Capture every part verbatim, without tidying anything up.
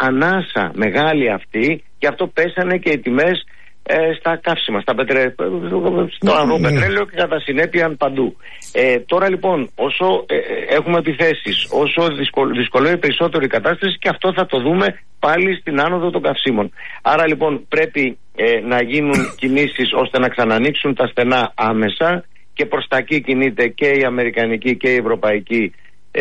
ανάσα μεγάλη αυτή, και αυτό πέσανε και οι τιμές ε, στα καύσιμα, στα πετρε... στο αγρό πετρέλαιο και κατά συνέπεια παντού. Ε, τώρα λοιπόν, όσο ε, έχουμε επιθέσεις, όσο δυσκολ... δυσκολεύει περισσότερο η κατάσταση, και αυτό θα το δούμε πάλι στην άνοδο των καυσίμων. Άρα λοιπόν πρέπει ε, να γίνουν κινήσεις ώστε να ξανανοίξουν τα στενά άμεσα, και προς τα εκεί κινείται και η αμερικανική και η ευρωπαϊκή ε,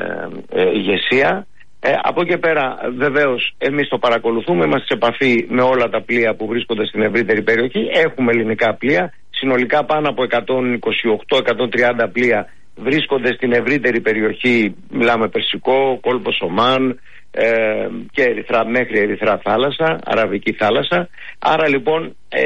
ε, ηγεσία. Ε, από εκεί πέρα βεβαίως εμείς το παρακολουθούμε, είμαστε σε επαφή με όλα τα πλοία που βρίσκονται στην ευρύτερη περιοχή. Έχουμε ελληνικά πλοία, συνολικά πάνω από εκατόν είκοσι οκτώ εκατόν τριάντα πλοία βρίσκονται στην ευρύτερη περιοχή, μιλάμε Περσικό, κόλπο Ομάν ε, και Ερυθρά, μέχρι Ερυθρά θάλασσα, Αραβική θάλασσα. Άρα λοιπόν ε,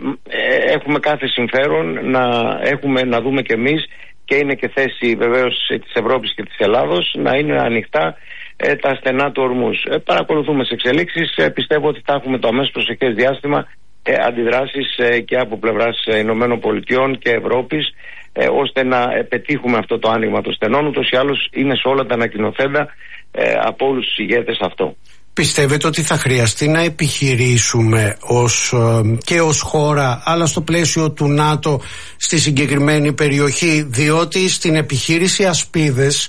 ε, έχουμε κάθε συμφέρον να, έχουμε, να δούμε κι εμείς, και είναι και θέση βεβαίως της Ευρώπης και της Ελλάδος, να είναι ανοιχτά ε, τα στενά του ορμούς. Ε, παρακολουθούμε σε εξελίξεις, ε, πιστεύω ότι θα έχουμε το αμέσως προσεχές διάστημα ε, αντιδράσεις ε, και από πλευράς ε, Ηνωμένων Πολιτειών και Ευρώπης, ε, ώστε να ε, πετύχουμε αυτό το άνοιγμα των στενών. Ούτως ή άλλως είναι σε όλα τα ανακοινωθέντα ε, από όλους τους ηγέτες αυτό. Πιστεύετε ότι θα χρειαστεί να επιχειρήσουμε ως, και ως χώρα, αλλά στο πλαίσιο του ΝΑΤΟ στη συγκεκριμένη περιοχή, διότι στην επιχείρηση Ασπίδες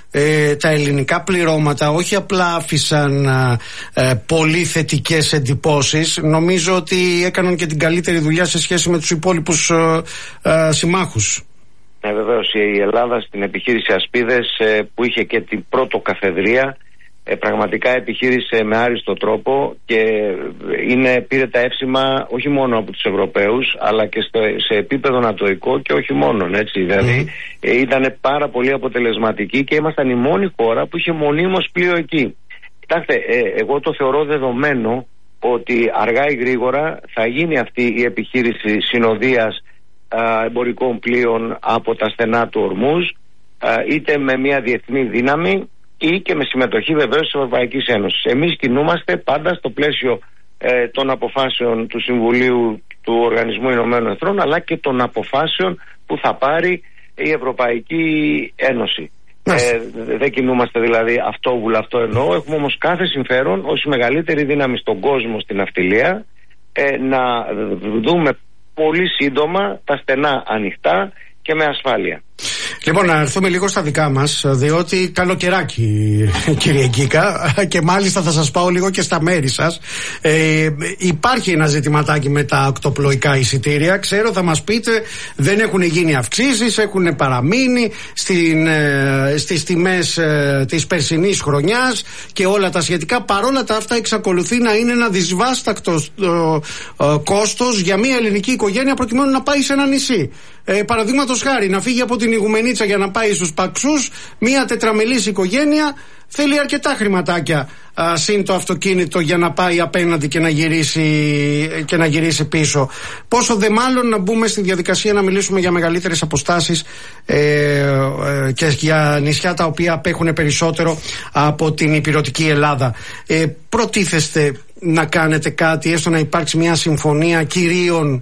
ε, τα ελληνικά πληρώματα όχι απλά άφησαν ε, πολύ θετικές εντυπώσεις, νομίζω ότι έκαναν και την καλύτερη δουλειά σε σχέση με τους υπόλοιπους ε, ε, συμμάχους. Ναι, βεβαίως η Ελλάδα στην επιχείρηση Ασπίδες ε, που είχε και την πρώτο καθεδρία, Ε, πραγματικά επιχείρησε με άριστο τρόπο και είναι, πήρε τα εύσημα όχι μόνο από τους Ευρωπαίους, αλλά και στο, σε επίπεδο νατοϊκό, και όχι μόνο, έτσι, δηλαδή mm. ε, ήταν πάρα πολύ αποτελεσματική και ήμασταν η μόνη χώρα που είχε μονίμως πλοίο εκεί. Κοιτάξτε, ε, εγώ το θεωρώ δεδομένο ότι αργά ή γρήγορα θα γίνει αυτή η επιχείρηση συνοδείας α, εμπορικών πλοίων από τα στενά του Ορμούζ, α, είτε με μια διεθνή δύναμη ή και με συμμετοχή βεβαίως της Ευρωπαϊκής Ένωσης. Εμείς κινούμαστε πάντα στο πλαίσιο ε, των αποφάσεων του Συμβουλίου του Οργανισμού Ηνωμένων Εθνών, αλλά και των αποφάσεων που θα πάρει η Ευρωπαϊκή Ένωση. Ε, δεν κινούμαστε δηλαδή αυτόβουλα, αυτό εννοώ. Έχουμε όμως κάθε συμφέρον ως η μεγαλύτερη δύναμη στον κόσμο στην ναυτιλία ε, να δούμε πολύ σύντομα τα στενά ανοιχτά και με ασφάλεια. Λοιπόν, να έρθουμε λίγο στα δικά μας, διότι καλοκαιράκι, κύριε Γκίκα, και μάλιστα θα σας πάω λίγο και στα μέρη σας. Ε, υπάρχει ένα ζητηματάκι με τα ακτοπλοϊκά εισιτήρια. Ξέρω, θα μας πείτε, δεν έχουν γίνει αυξήσεις, έχουν παραμείνει στην, ε, στις τιμές ε, της περσινής χρονιάς και όλα τα σχετικά. Παρόλα τα αυτά εξακολουθεί να είναι ένα δυσβάστακτο ε, ε, κόστος για μια ελληνική οικογένεια προκειμένου να πάει σε ένα νησί. Ε, παραδείγματος χάρη, να φύγει από την Ιγουμενίτσα για να πάει στους Παξούς, μια τετραμελής οικογένεια θέλει αρκετά χρηματάκια α, συν το αυτοκίνητο για να πάει απέναντι και να γυρίσει, και να γυρίσει πίσω. Πόσο δε μάλλον να μπούμε στη διαδικασία να μιλήσουμε για μεγαλύτερες αποστάσεις ε, ε, και για νησιά τα οποία απέχουν περισσότερο από την υπηρετική Ελλάδα. Ε, προτίθεστε να κάνετε κάτι, έστω να υπάρξει μια συμφωνία κυρίων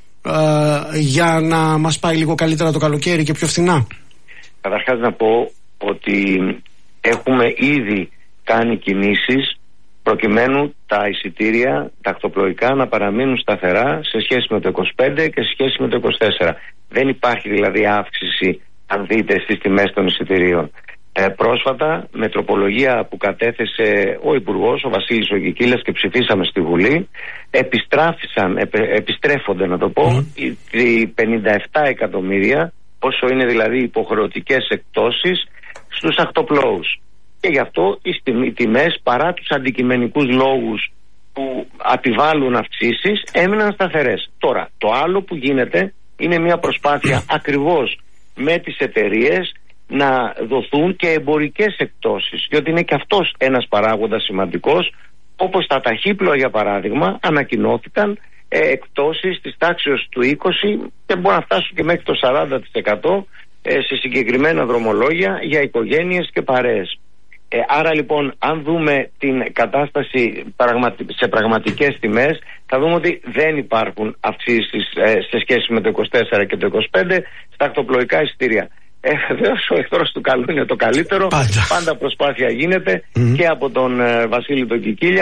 Uh, για να μας πάει λίγο καλύτερα το καλοκαίρι και πιο φθηνά? Καταρχάς να πω ότι έχουμε ήδη κάνει κινήσεις προκειμένου τα εισιτήρια, τα ακτοπλοϊκά, να παραμείνουν σταθερά σε σχέση με το είκοσι πέντε και σε σχέση με το είκοσι τέσσερα. Δεν υπάρχει δηλαδή αύξηση, αν δείτε, στις τιμές των εισιτηρίων. Ε, πρόσφατα, με τροπολογία που κατέθεσε ο Υπουργός, ο Βασίλης ο Κικίλιας, και ψηφίσαμε στη Βουλή, επιστράφησαν, επε, επιστρέφονται να το πω, mm. οι πενήντα επτά εκατομμύρια, όσο είναι δηλαδή υποχρεωτικές εκτόσεις στους ακτοπλώους. Και γι' αυτό οι τιμές, παρά τους αντικειμενικούς λόγους που επιβάλλουν αυξήσεις, έμειναν σταθερές. Τώρα, το άλλο που γίνεται είναι μια προσπάθεια ακριβώς με τις εταιρείες να δοθούν και εμπορικές εκτόσεις, διότι είναι και αυτός ένας παράγοντας σημαντικός, όπως τα ταχύπλοα για παράδειγμα ανακοινώθηκαν ε, εκτόσεις της τάξης του είκοσι και μπορούν να φτάσουν και μέχρι το σαράντα τοις εκατό ε, σε συγκεκριμένα δρομολόγια για οικογένειες και παρέες. Ε, άρα λοιπόν, αν δούμε την κατάσταση σε πραγματικές τιμές, θα δούμε ότι δεν υπάρχουν αυξήσεις ε, σε σχέση με το είκοσι τέσσερα και το είκοσι πέντε στα ακτοπλοϊκά εισιτήρια. Ε, βεβαίως ο εχθρός του καλού είναι το καλύτερο. Πάντα, Πάντα προσπάθεια γίνεται mm. και από τον ε, Βασίλη τον Κικίλια